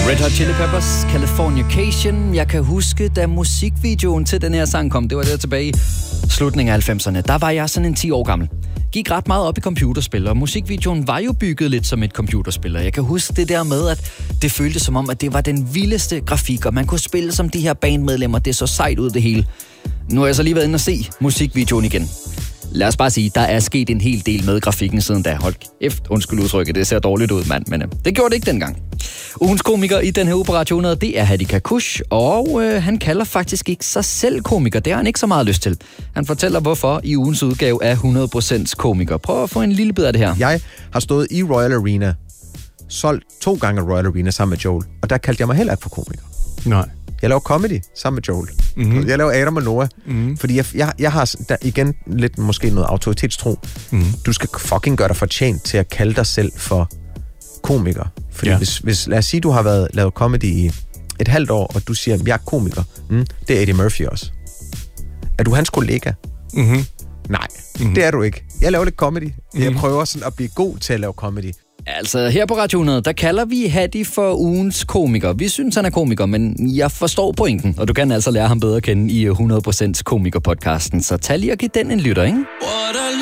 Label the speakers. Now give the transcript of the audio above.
Speaker 1: Red Hot Chili Peppers, Californication. Jeg kan huske, da musikvideoen til den her sang kom, det var der tilbage i slutningen af 90'erne. Der var jeg sådan en 10 år gammel. Gik ret meget op i computerspil, og musikvideoen var jo bygget lidt som et computerspil. Jeg kan huske det der med, at det føltes som om, at det var den vildeste grafik, og man kunne spille som de her bandmedlemmer. Det så sejt ud det hele. Nu har jeg så lige været inde og se musikvideoen igen. Lad os bare sige, der er sket en hel del med grafikken siden da. Hold kæft, undskyld udtrykket, det ser dårligt ud, mand, men det gjorde det ikke dengang. Ugens komiker i den her uge på Radio 100, det er Hadi Kakush, og han kalder faktisk ikke sig selv komiker. Det har han ikke så meget lyst til. Han fortæller, hvorfor i ugens udgave af 100% komiker. Prøv at få en lille bid af det her.
Speaker 2: Jeg har stået i Royal Arena, solgt 2 gange Royal Arena sammen med Joel, og der kaldte jeg mig heller ikke for komiker.
Speaker 3: Nej.
Speaker 2: Jeg laver comedy sammen med Joel. Mm-hmm. Jeg laver Adam og Noah. Mm-hmm. Fordi jeg har der igen lidt måske noget autoritetstro. Mm-hmm. Du skal fucking gøre dig fortjent til at kalde dig selv for komiker. Fordi hvis lad os sige, du har lavet comedy i et halvt år, og du siger, at jeg er komiker. Det er Eddie Murphy også. Er du hans kollega? Mm-hmm. Nej, det er du ikke. Jeg laver lidt comedy. Jeg prøver sådan at blive god til at lave comedy.
Speaker 1: Altså, her på Radio 100, der kalder vi Hadi for ugens komiker. Vi synes, han er komiker, men jeg forstår pointen, og du kan altså lære ham bedre at kende i 100% komiker-podcasten. Så tag lige og giv den en lytter, ikke?